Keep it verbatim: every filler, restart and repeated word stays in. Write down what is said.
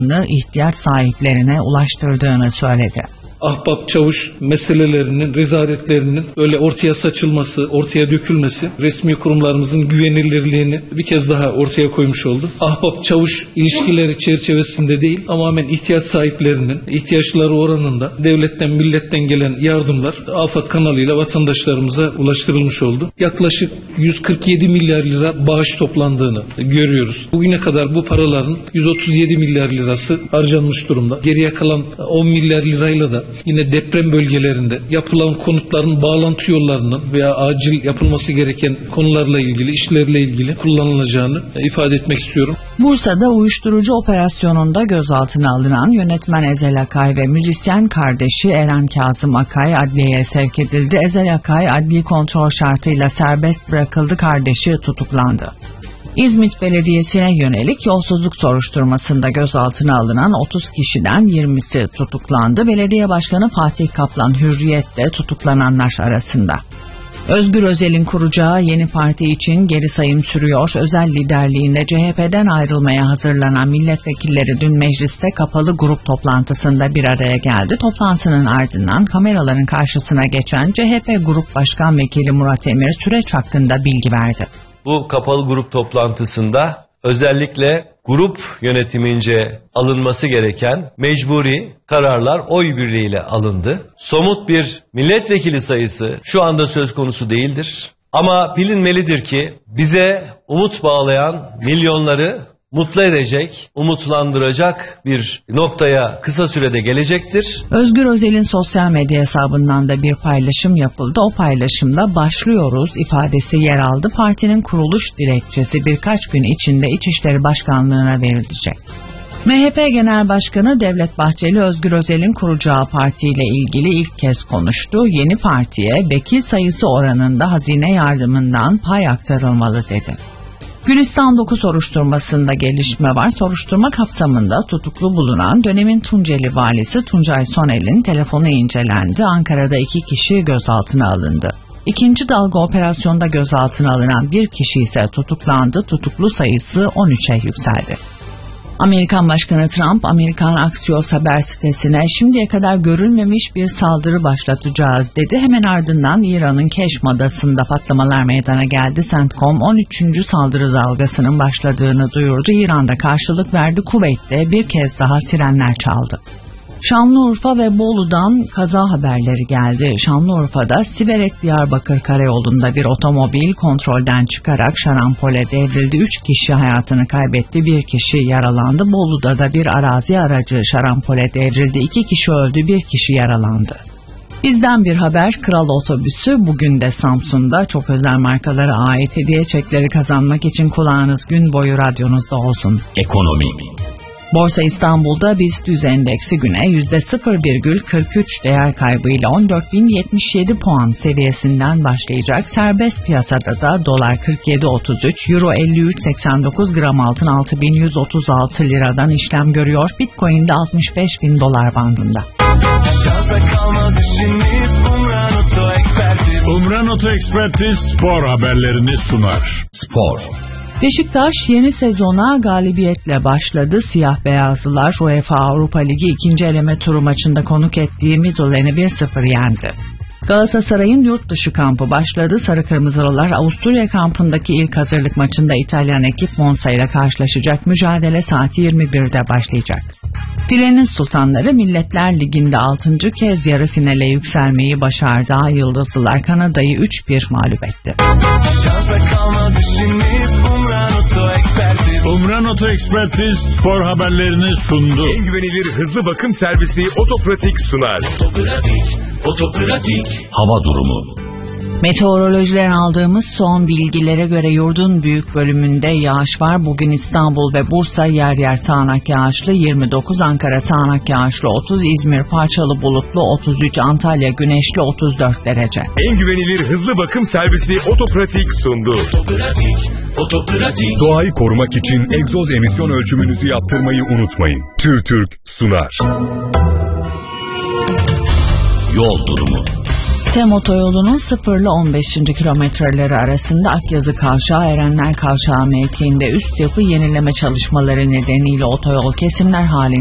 ihtiyaç sahiplerine ulaştırdığını söyledi. Ahbap çavuş meselelerinin, rezaletlerinin öyle ortaya saçılması, ortaya dökülmesi resmi kurumlarımızın güvenilirliğini bir kez daha ortaya koymuş oldu. Ahbap çavuş ilişkileri çerçevesinde değil, tamamen ihtiyaç sahiplerinin ihtiyaçları oranında devletten, milletten gelen yardımlar AFAD kanalıyla vatandaşlarımıza ulaştırılmış oldu. Yaklaşık yüz kırk yedi milyar lira bağış toplandığını görüyoruz. Bugüne kadar bu paraların yüz otuz yedi milyar lirası harcanmış durumda. Geriye kalan on milyar lirayla da yine deprem bölgelerinde yapılan konutların bağlantı yollarının veya acil yapılması gereken konularla ilgili, işlerle ilgili kullanılacağını ifade etmek istiyorum. Bursa'da uyuşturucu operasyonunda gözaltına alınan yönetmen Ezel Akay ve müzisyen kardeşi Eren Kazım Akay adliyeye sevk edildi. Ezel Akay adli kontrol şartıyla serbest bırakıldı, kardeşi tutuklandı. İzmit Belediyesi'ne yönelik yolsuzluk soruşturmasında gözaltına alınan otuz kişiden yirmisi tutuklandı. Belediye Başkanı Fatih Kaplan Hürriyet'te tutuklananlar arasında. Özgür Özel'in kuracağı yeni parti için geri sayım sürüyor. Özel liderliğinde C H P'den ayrılmaya hazırlanan milletvekilleri dün mecliste kapalı grup toplantısında bir araya geldi. Toplantının ardından kameraların karşısına geçen C H P Grup Başkan Vekili Murat Emir süreç hakkında bilgi verdi. Bu kapalı grup toplantısında özellikle grup yönetimince alınması gereken mecburi kararlar oy birliğiyle alındı. Somut bir milletvekili sayısı şu anda söz konusu değildir. Ama bilinmelidir ki bize umut bağlayan milyonları mutlu edecek, umutlandıracak bir noktaya kısa sürede gelecektir. Özgür Özel'in sosyal medya hesabından da bir paylaşım yapıldı. O paylaşımda "başlıyoruz" ifadesi yer aldı. Partinin kuruluş dilekçesi birkaç gün içinde İçişleri Başkanlığı'na verilecek. M H P Genel Başkanı Devlet Bahçeli, Özgür Özel'in kuracağı partiyle ilgili ilk kez konuştu. Yeni partiye vekil sayısı oranında hazine yardımından pay aktarılmalı dedi. Gülistan dokuz soruşturmasında gelişme var. Soruşturma kapsamında tutuklu bulunan dönemin Tunceli valisi Tuncay Sonel'in telefonu incelendi. Ankara'da iki kişi gözaltına alındı. İkinci dalga operasyonda gözaltına alınan bir kişi ise tutuklandı. Tutuklu sayısı on üçe yükseldi. Amerikan Başkanı Trump, Amerikan Axios haber sitesine şimdiye kadar görülmemiş bir saldırı başlatacağız dedi. Hemen ardından İran'ın Keşm adasında patlamalar meydana geldi. CENTCOM on üçüncü saldırı dalgasının başladığını duyurdu. İran'da karşılık verdi. Kuveyt'te bir kez daha sirenler çaldı. Şanlıurfa ve Bolu'dan kaza haberleri geldi. Şanlıurfa'da Siverek-Diyarbakır karayolunda bir otomobil kontrolden çıkarak şarampole devrildi. Üç kişi hayatını kaybetti, bir kişi yaralandı. Bolu'da da bir arazi aracı şarampole devrildi. İki kişi öldü, bir kişi yaralandı. Bizden bir haber, Kral Otobüsü bugün de Samsun'da. Çok özel markalara ait hediye çekleri kazanmak için kulağınız gün boyu radyonuzda olsun. Ekonomi. Borsa İstanbul'da BIST yüz endeksi güne yüzde sıfır virgül kırk üç değer kaybıyla on dört bin yetmiş yedi puan seviyesinden başlayacak. Serbest piyasada da dolar kırk yedi otuz üç, euro elli üç seksen dokuz, gram altın altı bin yüz otuz altı liradan işlem görüyor. Bitcoin'de altmış beş bin dolar bandında. Umran Oto Ekspertiz spor haberlerini sunar. Spor. Beşiktaş yeni sezona galibiyetle başladı. Siyah beyazlılar UEFA Avrupa Ligi ikinci eleme turu maçında konuk ettiği Midtjylland'ı bir sıfır yendi. Galatasaray'ın yurt dışı kampı başladı. Sarı Kırmızılılar Avusturya kampındaki ilk hazırlık maçında İtalyan ekip Monza ile karşılaşacak. Mücadele saat yirmi birde başlayacak. Filenin Sultanları Milletler Ligi'nde altıncı kez yarı finale yükselmeyi başardı. Ay Yıldızlılar Kanada'yı üç bir mağlup etti. Umran Oto Ekspertiz spor haberlerini sundu. En güvenilir hızlı bakım servisi Otopratik sunar. Otopratik, Otopratik. Hava durumu. Meteorolojiden aldığımız son bilgilere göre yurdun büyük bölümünde yağış var. Bugün İstanbul ve Bursa yer yer sağanak yağışlı, yirmi dokuz, Ankara sağanak yağışlı otuz, İzmir parçalı bulutlu otuz üç, Antalya güneşli otuz dört derece. En güvenilir hızlı bakım servisi Otopratik sundu. Otopratik, Otopratik. Doğayı korumak için egzoz emisyon ölçümünüzü yaptırmayı unutmayın. TÜRTÜRK sunar. Yol durumu. TEM otoyolunun sıfır ile on beşinci kilometreleri arasında Akyazı Kavşağı, Erenler Kavşağı mevkiinde üst yapı yenileme çalışmaları nedeniyle otoyol kesimler halinde